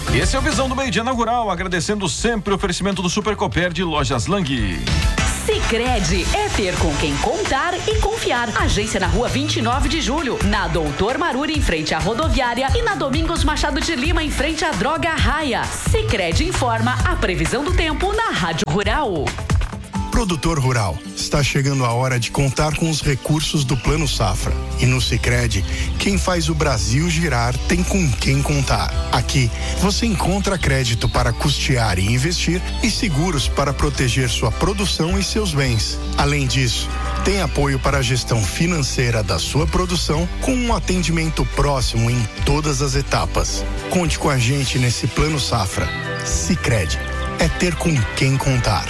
Esse é o Visão do Meio-Dia na Rural, agradecendo sempre o oferecimento do Super Copérdia de Lojas Lang. Sicredi é ter com quem contar e confiar. Agência na Rua 29 de Julho, na Doutor Maruri em frente à rodoviária e na Domingos Machado de Lima em frente à Droga Raia. Sicredi informa a previsão do tempo na Rádio Rural. Produtor rural, está chegando a hora de contar com os recursos do Plano Safra. E no Sicredi, quem faz o Brasil girar tem com quem contar. Aqui, você encontra crédito para custear e investir e seguros para proteger sua produção e seus bens. Além disso, tem apoio para a gestão financeira da sua produção com um atendimento próximo em todas as etapas. Conte com a gente nesse Plano Safra. Sicredi, é ter com quem contar.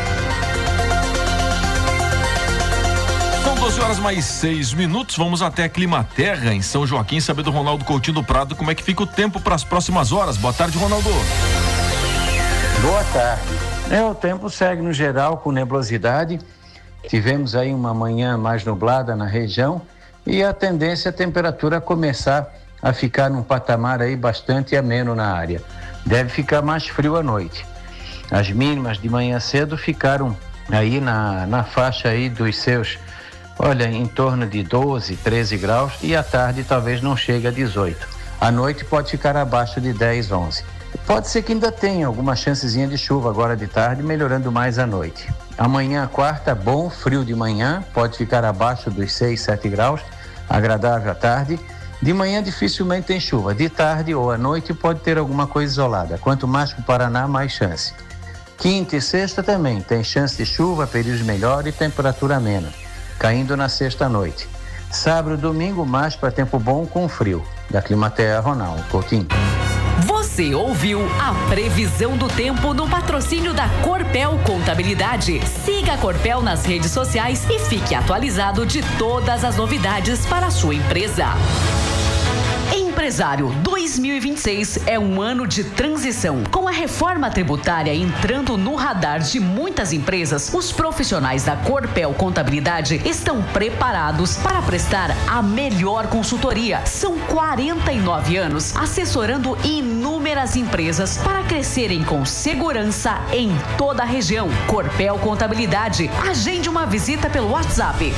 São 12 horas mais 6 minutos, vamos até Climaterra, em São Joaquim, saber do Ronaldo Coutinho do Prado como é que fica o tempo para as próximas horas. Boa tarde, Ronaldo. Boa tarde. O tempo segue no geral com nebulosidade. Tivemos aí uma manhã mais nublada na região e a tendência é a temperatura começar a ficar num patamar aí bastante ameno na área. Deve ficar mais frio à noite. As mínimas de manhã cedo ficaram aí na faixa aí dos seus, em torno de 12, 13 graus e à tarde talvez não chegue a 18. À noite pode ficar abaixo de 10, 11. Pode ser que ainda tenha alguma chancezinha de chuva agora de tarde, melhorando mais à noite. Amanhã, quarta, bom, frio de manhã, pode ficar abaixo dos 6, 7 graus, agradável à tarde. De manhã dificilmente tem chuva, de tarde ou à noite pode ter alguma coisa isolada. Quanto mais para o Paraná, mais chance. Quinta e sexta também tem chance de chuva, períodos melhor e temperatura amena, caindo na sexta-noite. Sábado e domingo, mais para tempo bom com frio. Da Climaterra, Ronaldo Coutinho. Você ouviu a previsão do tempo no patrocínio da Corpel Contabilidade. Siga a Corpel nas redes sociais e fique atualizado de todas as novidades para a sua empresa. Empresário, 2026 é um ano de transição. Com a reforma tributária entrando no radar de muitas empresas, os profissionais da Corpel Contabilidade estão preparados para prestar a melhor consultoria. São 49 anos assessorando inúmeras empresas para crescerem com segurança em toda a região. Corpel Contabilidade. Agende uma visita pelo WhatsApp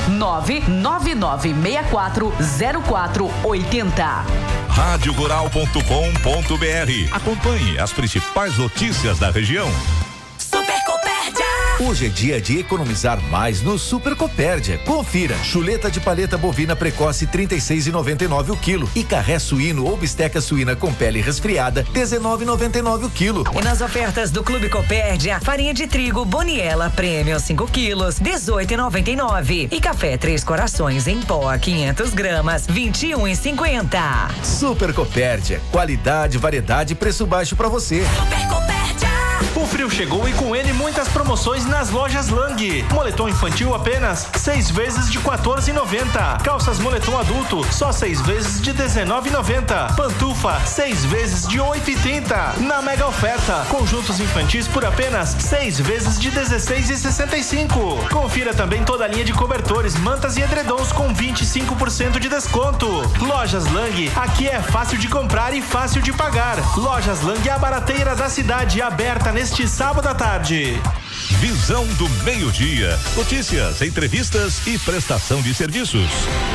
999640480. radiorural.com.br. Acompanhe as principais notícias da região. Hoje é dia de economizar mais no Super Copérdia. Confira: chuleta de paleta bovina precoce 36,99 o quilo e carré suíno ou bisteca suína com pele resfriada 19,99 o quilo. E nas ofertas do Clube Copérdia, farinha de trigo Boniela Premium 5 quilos 18,99 e café Três Corações em pó 500 gramas 21,50. Super Copérdia, qualidade, variedade e preço baixo para você. Super Copérdia. O frio chegou e com ele muitas promoções nas lojas Lang. Moletom infantil apenas 6 vezes de R$14,90. Calças moletom adulto só 6 vezes de R$19,90. Pantufa 6 vezes de R$8,30. Na mega oferta, conjuntos infantis por apenas 6 vezes de R$16,65. Confira também toda a linha de cobertores, mantas e edredons com 25% de desconto. Lojas Lang, aqui é fácil de comprar e fácil de pagar. Lojas Lang é a barateira da cidade, aberta neste sábado à tarde. Visão do meio-dia. Notícias, entrevistas e prestação de serviços.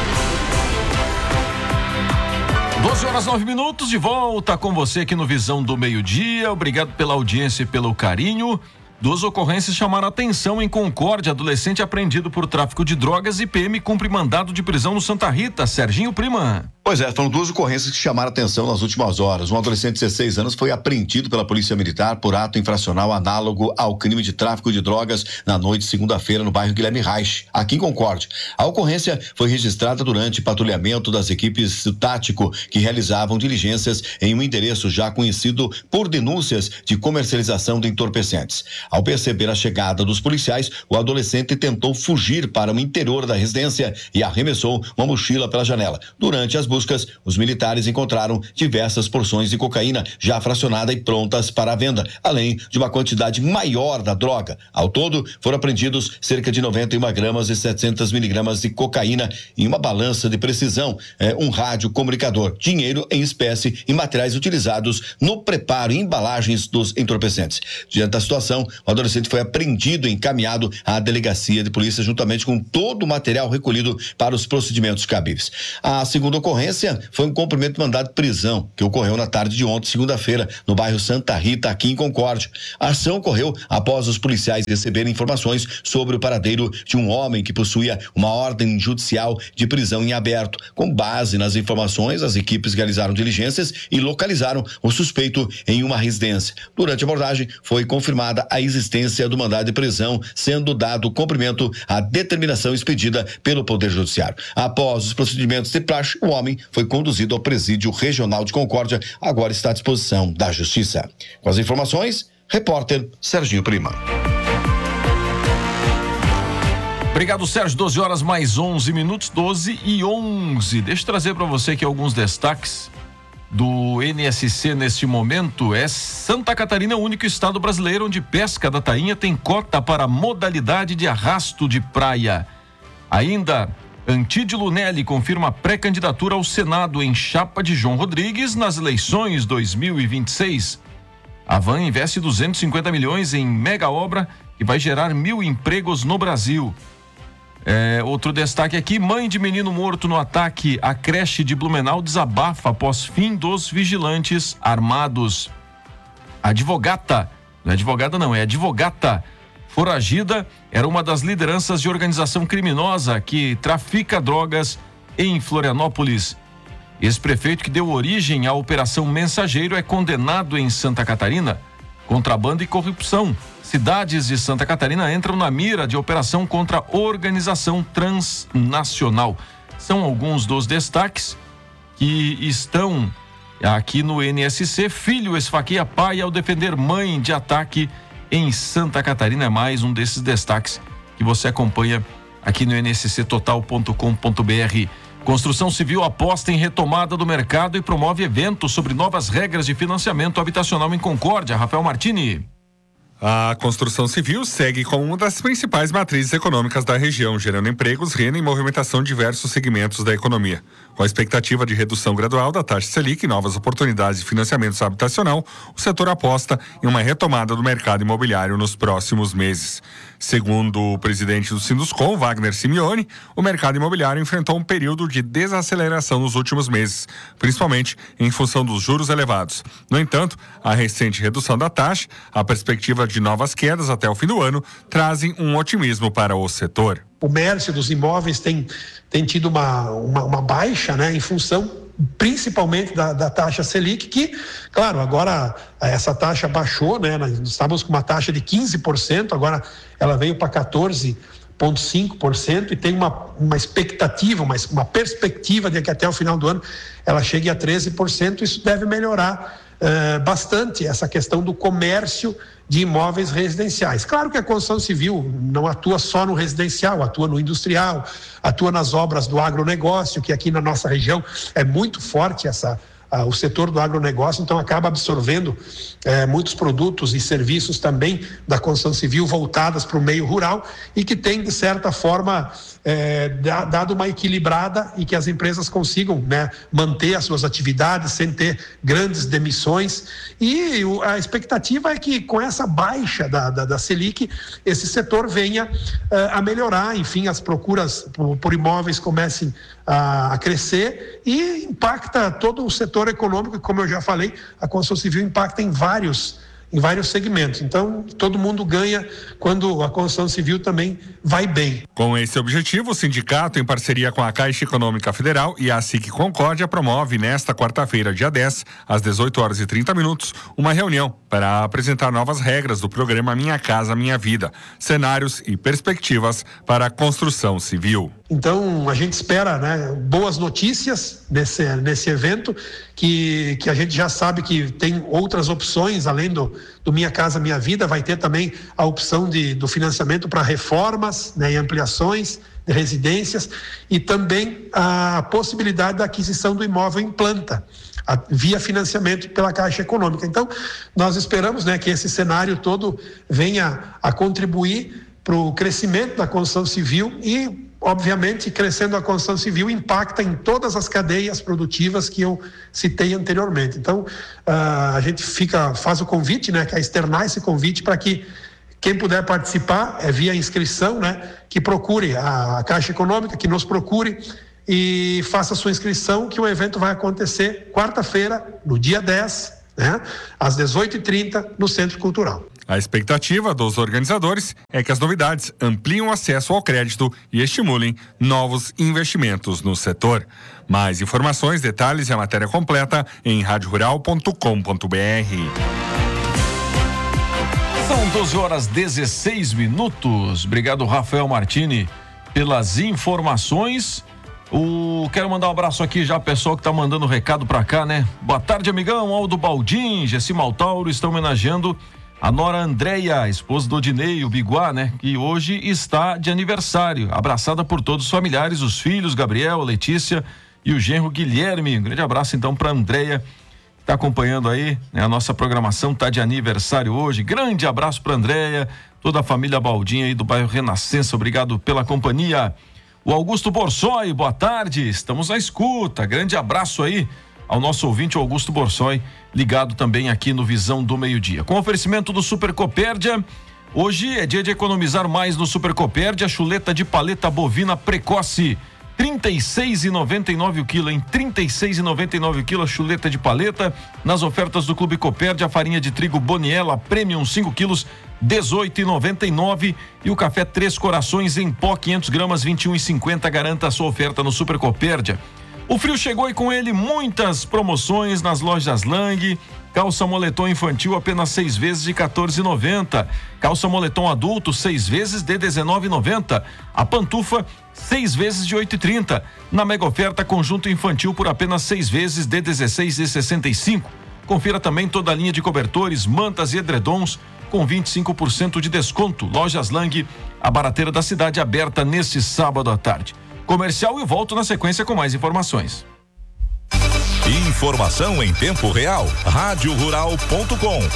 12 horas 9 minutos, de volta com você aqui no Visão do Meio-Dia. Obrigado pela audiência e pelo carinho. 2 ocorrências chamaram a atenção em Concórdia. Adolescente apreendido por tráfico de drogas e PM cumpre mandado de prisão no Santa Rita. Serginho Prima. Pois é, foram 2 ocorrências que chamaram a atenção nas últimas horas. Um adolescente de 16 anos foi apreendido pela Polícia Militar por ato infracional análogo ao crime de tráfico de drogas na noite de segunda-feira no bairro Guilherme Reich, aqui em Concórdia. A ocorrência foi registrada durante patrulhamento das equipes tático que realizavam diligências em um endereço já conhecido por denúncias de comercialização de entorpecentes. Ao perceber a chegada dos policiais, o adolescente tentou fugir para o interior da residência e arremessou uma mochila pela janela. Durante as buscas, os militares encontraram diversas porções de cocaína já fracionada e prontas para a venda, além de uma quantidade maior da droga. Ao todo, foram apreendidos cerca de 91 gramas e 700 miligramas de cocaína em uma balança de precisão, um rádio comunicador, dinheiro em espécie e materiais utilizados no preparo e embalagens dos entorpecentes. Diante da situação, o adolescente foi apreendido e encaminhado à delegacia de polícia juntamente com todo o material recolhido para os procedimentos cabíveis. A segunda ocorrência foi um cumprimento de mandado de prisão que ocorreu na tarde de ontem, segunda-feira, no bairro Santa Rita, aqui em Concórdia. A ação ocorreu após os policiais receberem informações sobre o paradeiro de um homem que possuía uma ordem judicial de prisão em aberto. Com base nas informações, as equipes realizaram diligências e localizaram o suspeito em uma residência. Durante a abordagem, foi confirmada a existência do mandado de prisão, sendo dado cumprimento à determinação expedida pelo Poder Judiciário. Após os procedimentos de praxe, o homem foi conduzido ao Presídio Regional de Concórdia, agora está à disposição da Justiça. Com as informações, repórter Serginho Prima. Obrigado, Sérgio. 12 horas mais 11 minutos, 12:11. Deixa eu trazer para você aqui alguns destaques do NSC neste momento. Santa Catarina é o único estado brasileiro onde pesca da tainha tem cota para modalidade de arrasto de praia. Ainda, Antídio Nelly confirma pré-candidatura ao Senado em chapa de João Rodrigues nas eleições 2026. A Van investe 250 milhões em mega obra que vai gerar 1.000 empregos no Brasil. Outro destaque aqui: mãe de menino morto no ataque à creche de Blumenau desabafa após fim dos vigilantes armados. Advogata foragida era uma das lideranças de organização criminosa que trafica drogas em Florianópolis. Ex-prefeito que deu origem à Operação Mensageiro é condenado em Santa Catarina. Contrabando e corrupção. Cidades de Santa Catarina entram na mira de operação contra organização transnacional. São alguns dos destaques que estão aqui no NSC. Filho esfaqueia pai ao defender mãe de ataque em Santa Catarina. É mais um desses destaques que você acompanha aqui no nsctotal.com.br. Construção Civil aposta em retomada do mercado e promove eventos sobre novas regras de financiamento habitacional em Concórdia. Rafael Martini. A construção civil segue como uma das principais matrizes econômicas da região, gerando empregos, renda e movimentação de diversos segmentos da economia. Com a expectativa de redução gradual da taxa Selic e novas oportunidades de financiamento habitacional, o setor aposta em uma retomada do mercado imobiliário nos próximos meses. Segundo o presidente do Sinduscom, Wagner Simeone, o mercado imobiliário enfrentou um período de desaceleração nos últimos meses, principalmente em função dos juros elevados. No entanto, a recente redução da taxa, a perspectiva de novas quedas até o fim do ano, trazem um otimismo para o setor. O comércio dos imóveis tem tido uma baixa, né, em função principalmente da taxa Selic, que, claro, agora essa taxa baixou, né, nós estávamos com uma taxa de 15%, agora ela veio para 14,5% e tem uma expectativa, uma perspectiva de que até o final do ano ela chegue a 13%. Isso deve melhorar bastante essa questão do comércio de imóveis residenciais. Claro que a construção civil não atua só no residencial, atua no industrial, atua nas obras do agronegócio, que aqui na nossa região é muito forte o setor do agronegócio, então acaba absorvendo muitos produtos e serviços também da construção civil voltadas para o meio rural e que tem, de certa forma, dado uma equilibrada e que as empresas consigam, né, manter as suas atividades sem ter grandes demissões. E a expectativa é que com essa baixa da Selic, esse setor venha a melhorar, enfim, as procuras por imóveis comecem a crescer e impacta todo o setor econômico, e como eu já falei, a construção civil impacta em vários segmentos. Então, todo mundo ganha quando a construção civil também vai bem. Com esse objetivo, o sindicato, em parceria com a Caixa Econômica Federal e a SIC Concórdia, promove nesta quarta-feira, dia 10, às 18h30, uma reunião para apresentar novas regras do programa Minha Casa Minha Vida, cenários e perspectivas para a construção civil. Então, a gente espera, né, boas notícias nesse evento, que a gente já sabe que tem outras opções, além do Minha Casa Minha Vida, vai ter também a opção do financiamento para reformas, né, e ampliações de residências, e também a possibilidade da aquisição do imóvel em planta, via financiamento pela Caixa Econômica. Então, nós esperamos, né, que esse cenário todo venha a contribuir para o crescimento da construção civil e, obviamente, crescendo a construção civil impacta em todas as cadeias produtivas que eu citei anteriormente. Então, a gente faz o convite, né, quer externar esse convite para que quem puder participar, via inscrição, né, que procure a Caixa Econômica, que nos procure e faça a sua inscrição, que o evento vai acontecer quarta-feira, no dia 10, né, às 18h30, no Centro Cultural. A expectativa dos organizadores é que as novidades ampliem o acesso ao crédito e estimulem novos investimentos no setor. Mais informações, detalhes e a matéria completa em radiorural.com.br. São 12h16. Obrigado, Rafael Martini, pelas informações. Quero mandar um abraço aqui já, pessoal que tá mandando recado pra cá, né? Boa tarde, amigão. Aldo Baldim, Gessi Maltauro estão homenageando a nora Andréia, esposa do Odinei, o Biguá, né? Que hoje está de aniversário. Abraçada por todos os familiares, os filhos, Gabriel, Letícia e o genro Guilherme. Um grande abraço então pra Andréia, que tá acompanhando aí, né? A nossa programação tá de aniversário hoje. Grande abraço pra Andréia, toda a família Baldim aí do bairro Renascença. Obrigado pela companhia. O Augusto Borsoi, boa tarde. Estamos na escuta. Grande abraço aí ao nosso ouvinte Augusto Borsoi, ligado também aqui no Visão do Meio-Dia. Com oferecimento do Super Copérdia, hoje é dia de economizar mais no Super Copérdia. Chuleta de paleta bovina precoce, R$36,99 o quilo, em R$36,99 o quilo a chuleta de paleta. Nas ofertas do Clube Copérdia, a farinha de trigo Boniela Premium 5 quilos, R$18,99, e o café Três Corações em pó 500 gramas, R$21,50. Garanta a sua oferta no Super Copérdia. O frio chegou e com ele muitas promoções nas lojas Lang. Calça moletom infantil apenas 6 vezes de R$14,90. Calça moletom adulto 6 vezes de R$19,90. A pantufa 6 vezes de R$8,30. Na mega oferta, conjunto infantil por apenas 6 vezes de R$16,65. Confira também toda a linha de cobertores, mantas e edredons com 25% de desconto. Lojas Lang, a barateira da cidade, aberta neste sábado à tarde. Comercial, e volto na sequência com mais informações. Informação em tempo real. radiorural.com.br.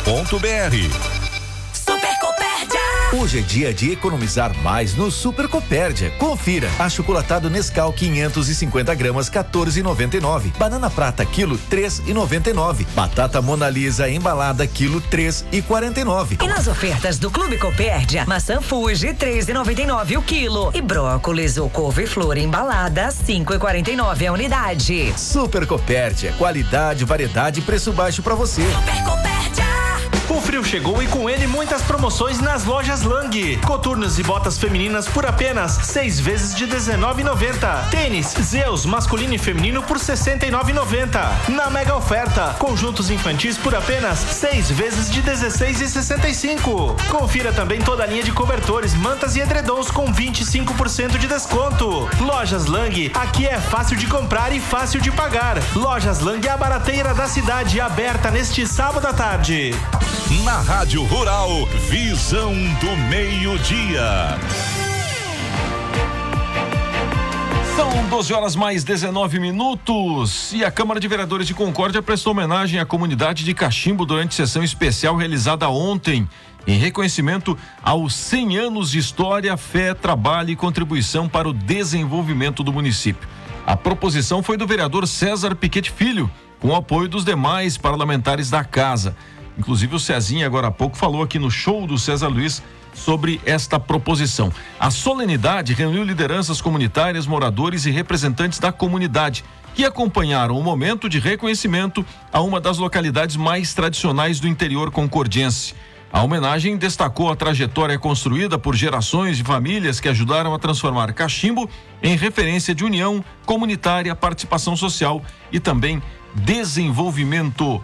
Super Copérdia. Hoje é dia de economizar mais no Super Copérdia. Confira: achocolatado Nescau 550 gramas, R$14,99. Banana prata quilo, R$3,99. Batata Mona Lisa embalada quilo, R$3,49. E nas ofertas do Clube Copérdia, maçã Fuji, R$3,99 o quilo. E brócolis ou couve-flor embalada, R$5,49 a unidade. Super Copérdia, qualidade, variedade e preço baixo pra você. Super Copérdia. O frio chegou e com ele muitas promoções nas lojas Lang. Coturnos e botas femininas por apenas 6 vezes de R$19,90. Tênis Zeus masculino e feminino por R$69,90. Na mega oferta, conjuntos infantis por apenas 6 vezes de R$16,65. Confira também toda a linha de cobertores, mantas e edredons com 25% de desconto. Lojas Lang, aqui é fácil de comprar e fácil de pagar. Lojas Lang é a barateira da cidade, aberta neste sábado à tarde. Na Rádio Rural, Visão do Meio-Dia. São 12h19. E a Câmara de Vereadores de Concórdia prestou homenagem à comunidade de Cachimbo durante sessão especial realizada ontem, em reconhecimento aos 100 anos de história, fé, trabalho e contribuição para o desenvolvimento do município. A proposição foi do vereador César Piquete Filho, com o apoio dos demais parlamentares da casa. Inclusive o Cezinha agora há pouco falou aqui no show do César Luiz sobre esta proposição. A solenidade reuniu lideranças comunitárias, moradores e representantes da comunidade, que acompanharam o momento de reconhecimento a uma das localidades mais tradicionais do interior concordiense. A homenagem destacou a trajetória construída por gerações de famílias que ajudaram a transformar Cachimbo em referência de união comunitária, participação social e também desenvolvimento.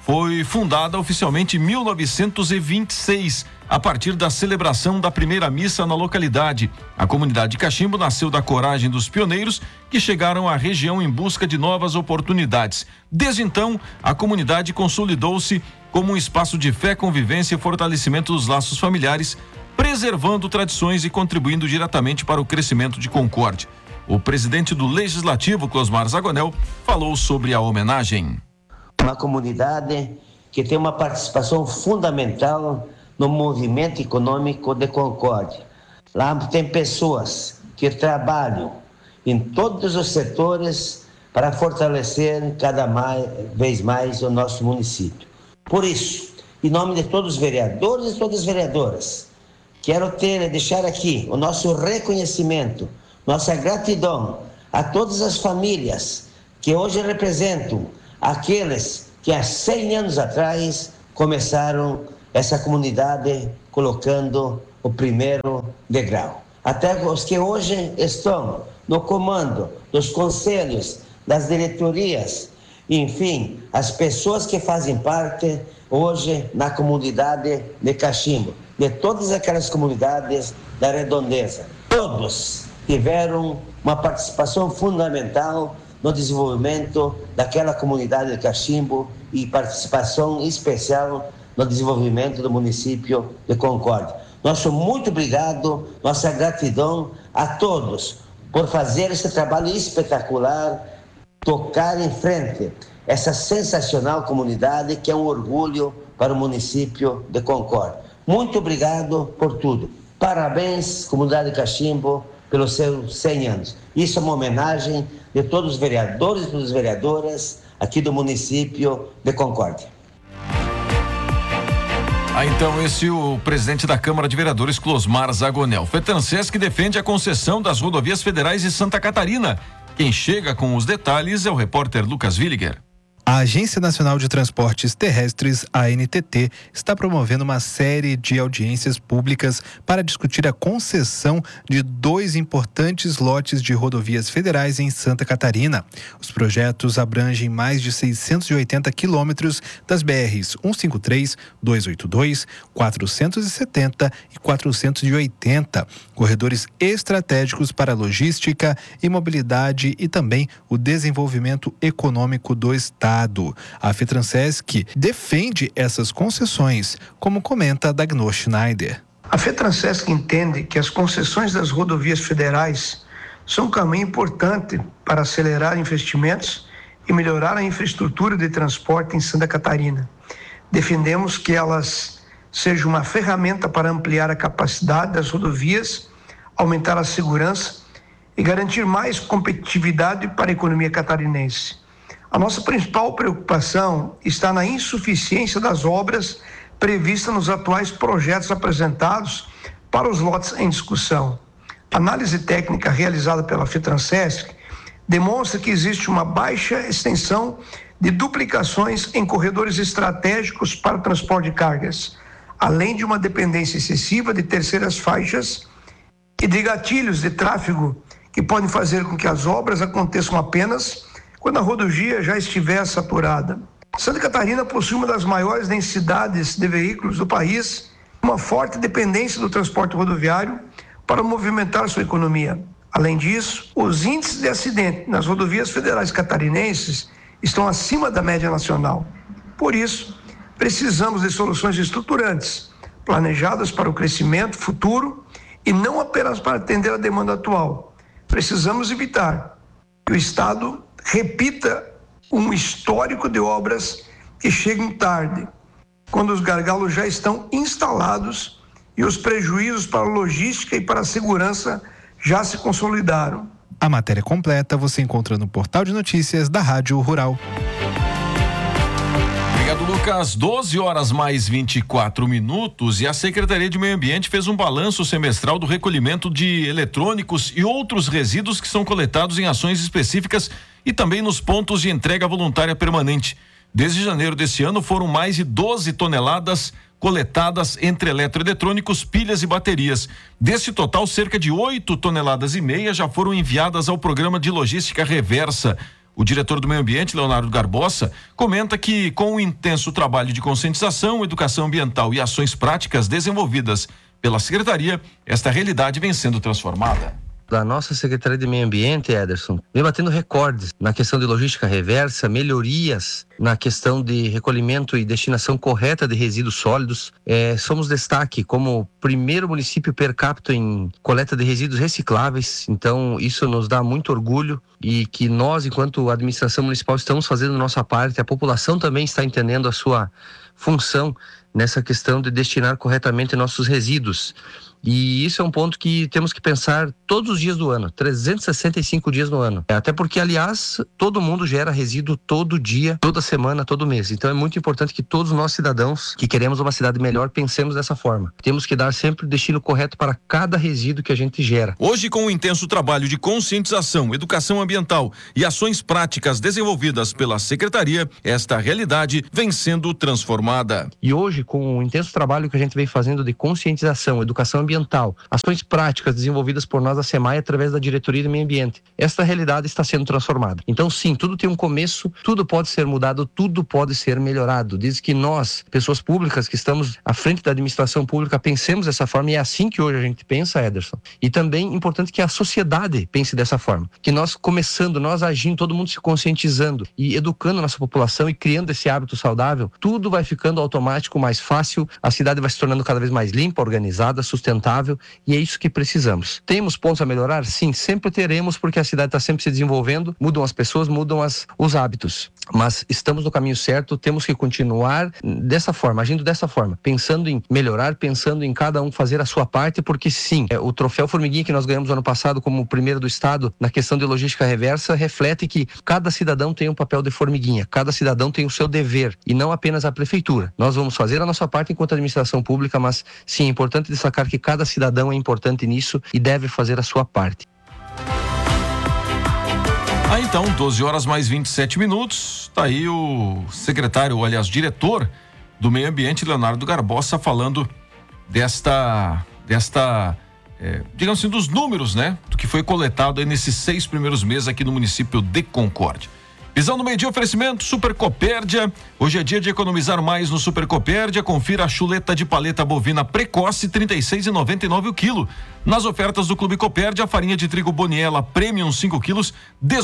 foi fundada oficialmente em 1926, a partir da celebração da primeira missa na localidade. A comunidade de Cachimbo nasceu da coragem dos pioneiros que chegaram à região em busca de novas oportunidades. Desde então, a comunidade consolidou-se como um espaço de fé, convivência e fortalecimento dos laços familiares, preservando tradições e contribuindo diretamente para o crescimento de Concórdia. O presidente do Legislativo, Closmar Zagonel, falou sobre a homenagem. Uma comunidade que tem uma participação fundamental no movimento econômico de Concórdia. Lá tem pessoas que trabalham em todos os setores para fortalecer cada vez mais o nosso município. Por isso, em nome de todos os vereadores e todas as vereadoras, quero deixar aqui o nosso reconhecimento, nossa gratidão a todas as famílias que hoje representam aqueles que há 100 anos atrás começaram essa comunidade colocando o primeiro degrau. Até os que hoje estão no comando dos conselhos, das diretorias, enfim, as pessoas que fazem parte hoje na comunidade de Cachimbo, de todas aquelas comunidades da redondeza. Todos tiveram uma participação fundamental no desenvolvimento daquela comunidade de Cachimbo e participação especial no desenvolvimento do município de Concórdia. Nosso muito obrigado, nossa gratidão a todos por fazer esse trabalho espetacular, tocar em frente essa sensacional comunidade que é um orgulho para o município de Concórdia. Muito obrigado por tudo. Parabéns, comunidade de Cachimbo, pelos seus 100 anos. Isso é uma homenagem de todos os vereadores e todas as vereadoras aqui do município de Concórdia. Então esse é o presidente da Câmara de Vereadores, Closmar Zagonel. FETRANSESC defende a concessão das rodovias federais de Santa Catarina. Quem chega com os detalhes é o repórter Lucas Williger. A Agência Nacional de Transportes Terrestres, ANTT, está promovendo uma série de audiências públicas para discutir a concessão de 2 importantes lotes de rodovias federais em Santa Catarina. Os projetos abrangem mais de 680 quilômetros das BRs 153, 282, 470 e 480, corredores estratégicos para logística e mobilidade e também o desenvolvimento econômico do estado. A FETRANSESC defende essas concessões, como comenta Dagno Schneider. A FETRANSESC entende que as concessões das rodovias federais são um caminho importante para acelerar investimentos e melhorar a infraestrutura de transporte em Santa Catarina. Defendemos que elas sejam uma ferramenta para ampliar a capacidade das rodovias, aumentar a segurança e garantir mais competitividade para a economia catarinense. A nossa principal preocupação está na insuficiência das obras previstas nos atuais projetos apresentados para os lotes em discussão. A análise técnica realizada pela FETRANSESC demonstra que existe uma baixa extensão de duplicações em corredores estratégicos para o transporte de cargas, além de uma dependência excessiva de terceiras faixas e de gatilhos de tráfego que podem fazer com que as obras aconteçam apenas quando a rodovia já estiver saturada. Santa Catarina possui uma das maiores densidades de veículos do país, uma forte dependência do transporte rodoviário para movimentar sua economia. Além disso, os índices de acidente nas rodovias federais catarinenses estão acima da média nacional. Por isso, precisamos de soluções estruturantes, planejadas para o crescimento futuro e não apenas para atender a demanda atual. Precisamos evitar que o Estado repita um histórico de obras que chegam tarde, quando os gargalos já estão instalados e os prejuízos para a logística e para a segurança já se consolidaram. A matéria completa você encontra no portal de notícias da Rádio Rural. Obrigado, Lucas. 12 horas mais 24 minutos e a Secretaria de Meio Ambiente fez um balanço semestral do recolhimento de eletrônicos e outros resíduos que são coletados em ações específicas e também nos pontos de entrega voluntária permanente. Desde janeiro desse ano foram mais de 12 toneladas coletadas entre eletroeletrônicos, pilhas e baterias. Desse total, cerca de 8,5 toneladas já foram enviadas ao programa de logística reversa. O diretor do Meio Ambiente, Leonardo Garbosa, comenta que com o intenso trabalho de conscientização, educação ambiental e ações práticas desenvolvidas pela Secretaria, esta realidade vem sendo transformada. Da nossa Secretaria de Meio Ambiente, Ederson, vem batendo recordes na questão de logística reversa, melhorias na questão de recolhimento e destinação correta de resíduos sólidos. Somos destaque como primeiro município per capita em coleta de resíduos recicláveis, então isso nos dá muito orgulho e que nós, enquanto administração municipal, estamos fazendo nossa parte, a população também está entendendo a sua função nessa questão de destinar corretamente nossos resíduos. E isso é um ponto que temos que pensar todos os dias do ano, 365 dias no ano. Até porque, aliás, todo mundo gera resíduo todo dia, toda semana, todo mês. Então é muito importante que todos nós cidadãos que queremos uma cidade melhor pensemos dessa forma. Temos que dar sempre o destino correto para cada resíduo que a gente gera. Hoje, com o intenso trabalho de conscientização, educação ambiental e ações práticas desenvolvidas pela Secretaria, esta realidade vem sendo transformada. E hoje, com o intenso trabalho que a gente vem fazendo de conscientização, educação ambiental, ações práticas desenvolvidas por nós da SEMAI através da Diretoria de Meio Ambiente, esta realidade está sendo transformada. Então sim, tudo tem um começo, tudo pode ser mudado, tudo pode ser melhorado. Diz que nós, pessoas públicas que estamos à frente da administração pública, pensemos dessa forma, e é assim que hoje a gente pensa, Ederson. E também é importante que a sociedade pense dessa forma, que nós começando, nós agindo, todo mundo se conscientizando e educando a nossa população e criando esse hábito saudável, tudo vai ficando automático, mais fácil, a cidade vai se tornando cada vez mais limpa, organizada, sustentável, e é isso que precisamos. Temos pontos a melhorar? Sim, sempre teremos, porque a cidade está sempre se desenvolvendo, mudam as pessoas, mudam os hábitos, mas estamos no caminho certo, temos que continuar dessa forma, agindo dessa forma, pensando em melhorar, pensando em cada um fazer a sua parte, porque sim, o troféu Formiguinha que nós ganhamos ano passado como o primeiro do estado na questão de logística reversa reflete que cada cidadão tem um papel de formiguinha, cada cidadão tem o seu dever e não apenas a prefeitura. Nós vamos fazer a nossa parte enquanto administração pública, mas sim, é importante destacar que cada cidadão é importante nisso e deve fazer a sua parte. Então, 12 horas mais 27 minutos, tá aí o secretário, aliás, diretor do Meio Ambiente, Leonardo Garbosa, falando digamos assim, dos números, né? Do que foi coletado aí nesses 6 primeiros meses aqui no município de Concórdia. Visão do meio-dia, oferecimento Super Copérdia. Hoje é dia de economizar mais no Super Copérdia. Confira a chuleta de paleta bovina precoce, R$ 36,99 o quilo. Nas ofertas do Clube Copérdia, a farinha de trigo Boniela Premium 5 quilos, R$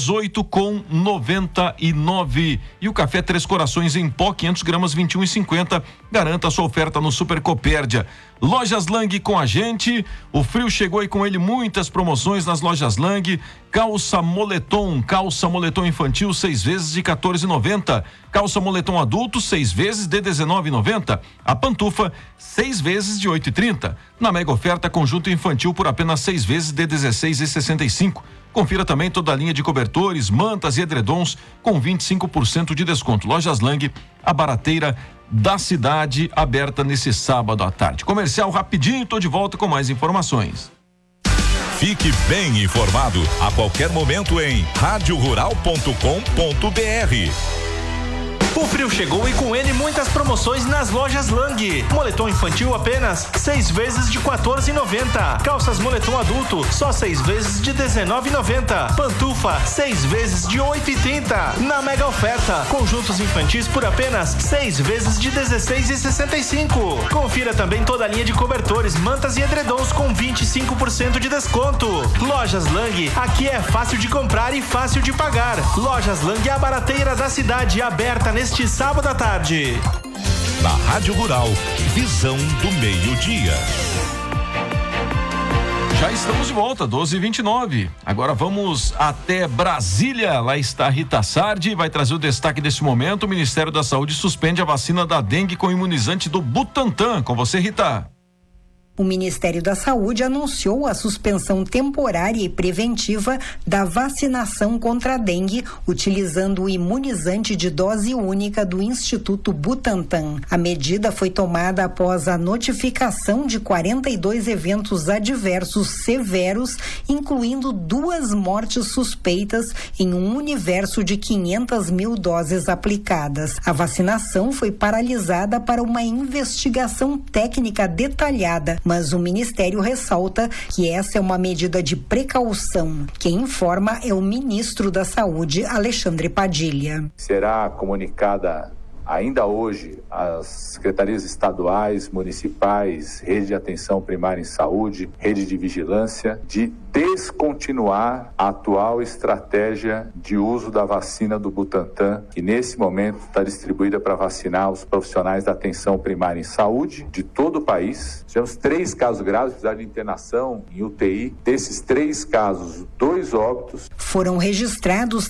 18,99. E o café Três Corações em pó, 500 gramas, R$ 21,50. Garanta a sua oferta no Super Copérdia. Lojas Lang com a gente. O frio chegou e com ele muitas promoções nas Lojas Lang. Calça moletom infantil 6 vezes de R$ 14,90. Calça moletom adulto 6 vezes de R$ 19,90. A pantufa 6 vezes de R$ 8,30. Na mega oferta conjunto infantil por apenas 6 vezes de R$ 16,65. Confira também toda a linha de cobertores, mantas e edredons com 25% de desconto. Lojas Lang, a barateira da cidade, aberta nesse sábado à tarde. Comercial rapidinho, tô de volta com mais informações. Fique bem informado a qualquer momento em radiorural.com.br. O frio chegou e com ele muitas promoções nas Lojas Lang. Moletom infantil apenas 6 vezes de R$ 14,90. Calças moletom adulto só 6 vezes de R$ 19,90. Pantufa 6 vezes de R$ 8,30. Na mega oferta, conjuntos infantis por apenas 6 vezes de R$ 16,65. Confira também toda a linha de cobertores, mantas e edredons com 25% de desconto. Lojas Lang, aqui é fácil de comprar e fácil de pagar. Lojas Lang, a barateira da cidade, aberta neste sábado à tarde. Na Rádio Rural, visão do meio-dia. Já estamos de volta, 12h29. Agora vamos até Brasília. Lá está a Rita Sardi, vai trazer o destaque desse momento. O Ministério da Saúde suspende a vacina da dengue com imunizante do Butantan. Com você, Rita. O Ministério da Saúde anunciou a suspensão temporária e preventiva da vacinação contra a dengue, utilizando o imunizante de dose única do Instituto Butantan. A medida foi tomada após a notificação de 42 eventos adversos severos, incluindo 2 mortes suspeitas em um universo de 500 mil doses aplicadas. A vacinação foi paralisada para uma investigação técnica detalhada, mas o Ministério ressalta que essa é uma medida de precaução. Quem informa é o ministro da Saúde, Alexandre Padilha. Será comunicada ainda hoje às secretarias estaduais, municipais, rede de atenção primária em saúde, rede de vigilância, de descontinuar a atual estratégia de uso da vacina do Butantan, que nesse momento está distribuída para vacinar os profissionais da atenção primária em saúde de todo o país. Tivemos 3 casos graves, precisaram de internação em UTI. Desses 3 casos, 2 óbitos. Foram registrados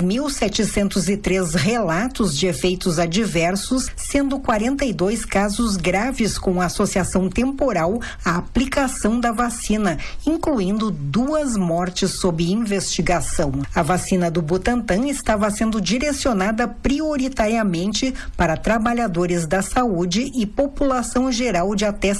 3.703 relatos de efeitos adversos, sendo 42 casos graves com associação temporal à aplicação da vacina, incluindo 2 mortes sob investigação. A vacina do Butantan estava sendo direcionada prioritariamente para trabalhadores da saúde e população geral de até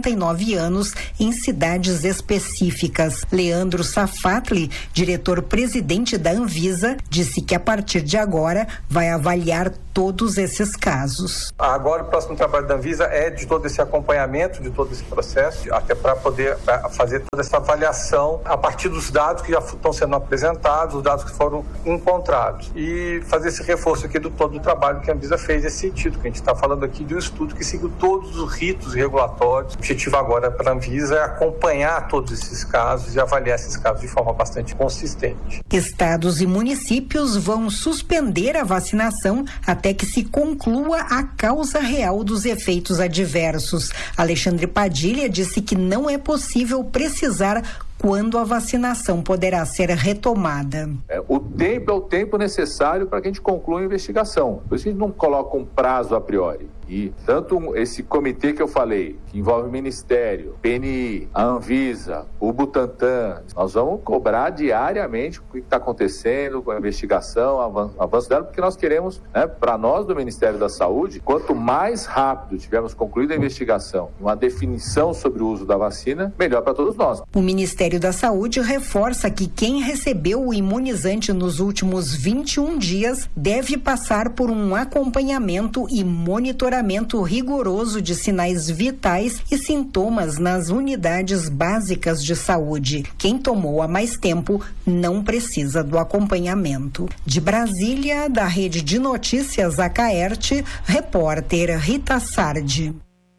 59 anos em cidades específicas. Leandro Safatli, diretor-presidente da Anvisa, disse que a partir de agora vai avaliar todos esses casos. Agora o próximo trabalho da Anvisa é de todo esse acompanhamento, de todo esse processo, até para poder fazer toda essa avaliação a partir dos dados que já estão sendo apresentados, os dados que foram encontrados, e fazer esse reforço aqui do todo o trabalho que a Anvisa fez nesse sentido, que a gente está falando aqui de um estudo que seguiu todos os ritos regulatórios. O objetivo agora para a Anvisa é acompanhar todos esses casos e avaliar esses casos de forma bastante consistente. Estados e municípios vão suspender a vacinação até que se conclua a causa real dos efeitos adversos. Alexandre Padilha disse que não é possível precisar quando a vacinação poderá ser retomada. O tempo é o tempo necessário para que a gente conclua a investigação. Por isso a gente não coloca um prazo a priori. E tanto esse comitê que eu falei, que envolve o Ministério, PNI, a Anvisa, o Butantan, nós vamos cobrar diariamente o que está acontecendo com a investigação, o avanço dela, porque nós queremos, para nós do Ministério da Saúde, quanto mais rápido tivermos concluído a investigação, uma definição sobre o uso da vacina, melhor para todos nós. O Ministério da Saúde reforça que quem recebeu o imunizante nos últimos 21 dias deve passar por um acompanhamento e monitoramento rigoroso de sinais vitais e sintomas nas unidades básicas de saúde. Quem tomou há mais tempo não precisa do acompanhamento. De Brasília, da Rede de Notícias Acaerte, repórter Rita Sardi.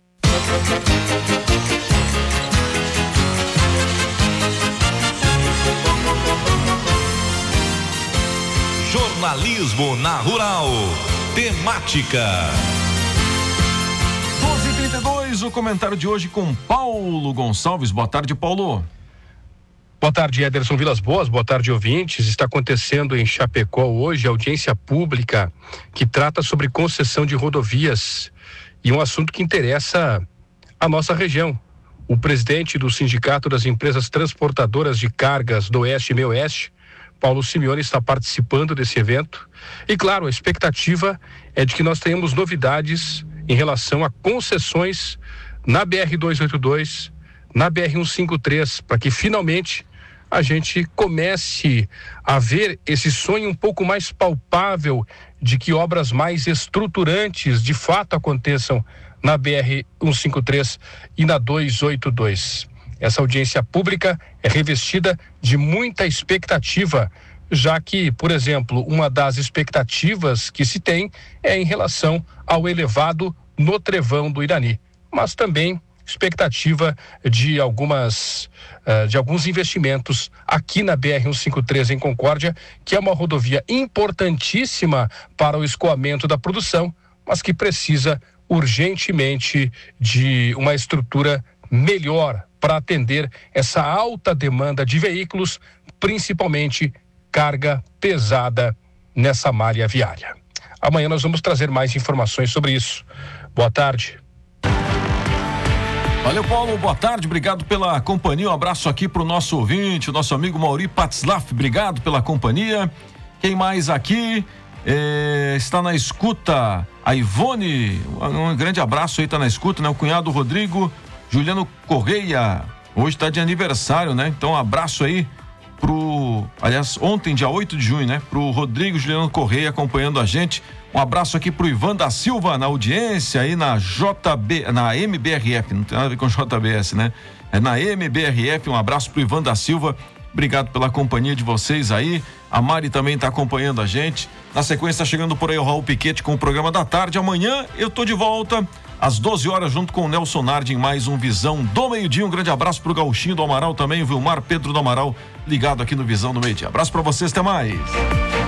Jornalismo na Rural. Temática. 12h32, o comentário de hoje com Paulo Gonçalves. Boa tarde, Paulo. Boa tarde, Ederson Vilas Boas. Boa tarde, ouvintes. Está acontecendo em Chapecó hoje a audiência pública que trata sobre concessão de rodovias e um assunto que interessa a nossa região. O presidente do Sindicato das Empresas Transportadoras de Cargas do Oeste e Meio Oeste, Paulo Simeone, está participando desse evento. E, claro, a expectativa é de que nós tenhamos novidades em relação a concessões na BR-282, na BR-153, para que finalmente a gente comece a ver esse sonho um pouco mais palpável de que obras mais estruturantes de fato aconteçam na BR-153 e na 282. Essa audiência pública é revestida de muita expectativa, já que, por exemplo, uma das expectativas que se tem é em relação ao elevado no Trevão do Irani, mas também expectativa de alguns investimentos aqui na BR-153 em Concórdia, que é uma rodovia importantíssima para o escoamento da produção, mas que precisa urgentemente de uma estrutura melhor para atender essa alta demanda de veículos, principalmente carga pesada nessa malha viária. Amanhã nós vamos trazer mais informações sobre isso. Boa tarde. Valeu, Paulo, boa tarde, obrigado pela companhia, um abraço aqui pro nosso ouvinte, o nosso amigo Mauri Patzlaff, obrigado pela companhia. Quem mais aqui está na escuta? A Ivone, um grande abraço aí, tá na escuta, né? O cunhado Rodrigo Juliano Correia, hoje tá de aniversário, né? Então, um abraço aí ontem, dia 8 de junho, né? Pro Rodrigo Juliano Correia acompanhando a gente. Um abraço aqui pro Ivan da Silva na audiência aí na MBRF, não tem nada a ver com JBS, né? É na MBRF, um abraço pro Ivan da Silva, obrigado pela companhia de vocês aí. A Mari também tá acompanhando a gente. Na sequência tá chegando por aí o Raul Piquete com o programa da tarde. Amanhã eu tô de volta às 12 horas junto com o Nelson Nardi em mais um Visão do Meio-Dia. Um grande abraço pro Gauchinho do Amaral também, o Vilmar Pedro do Amaral ligado aqui no Visão do Meio-Dia. Abraço pra vocês, até mais.